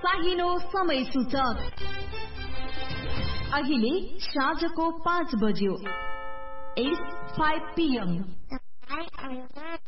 चाहिनो समय सूचक अहिले साँझको 5 बज्यो 5 PM